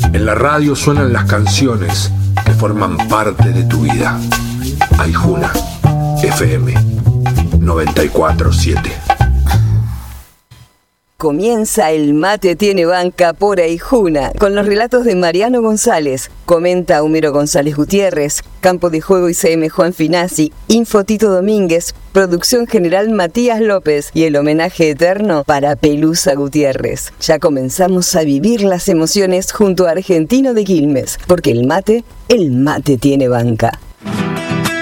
En la radio suenan las canciones que forman parte de tu vida. Aijuna, FM 94.7. Comienza El Mate Tiene Banca por Aijuna, con los relatos de Mariano González. Comenta Homero González Gutiérrez, Campo de Juego ICM Juan Finazzi, Info Tito Domínguez, Producción General Matías López y el homenaje eterno para Pelusa Gutiérrez. Ya comenzamos a vivir las emociones junto a Argentino de Quilmes, porque el mate tiene banca.